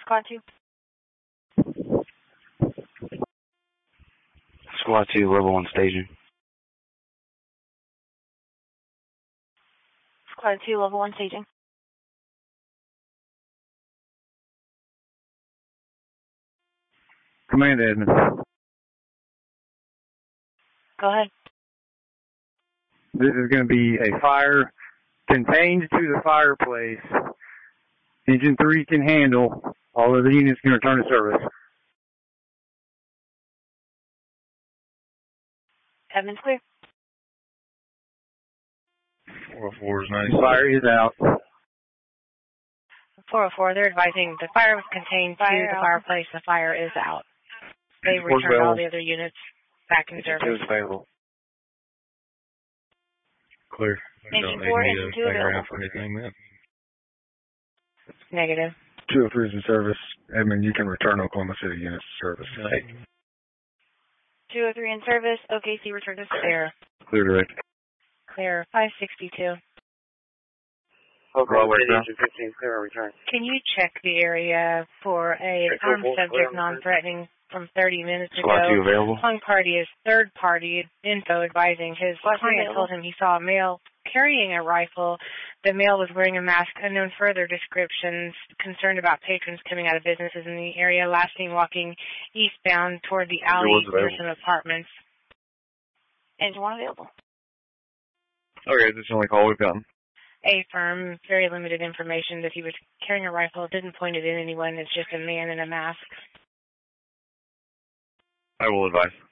Squad 2. Squad 2, level 1 staging. Squad 2, level 1 staging. Command admin. Go ahead. This is going to be a fire contained to the fireplace. Engine 3 can handle. All of the units can return to service. Admin's clear. 404 is nice. Fire is out. 404, they're advising the fire was contained to the fireplace. The fire is out. They returned all the other units back in service. Engine 2 is available. Clear. Engine 4, Engine 2 available. For anything, then. Negative. 203 is in service. Admin, you can return Oklahoma City units to service. Right. 203 in service. OKC return to clear. Clear direct. Clear. 562. Oklahoma City, Engine 15, clear and return. Can you check the area for a armed subject non-threatening from 30 minutes ago? Squad 2 available. Hung party is third party info advising his client told him he saw a male carrying a rifle. The male was wearing a mask. Unknown further descriptions. Concerned about patrons coming out of businesses in the area. Last seen walking eastbound toward the alley near some apartments. Engine 1 available. Okay, this is the only call we've gotten. A firm, very limited information that he was carrying a rifle. Didn't point it at anyone. It's just a man in a mask. I will advise.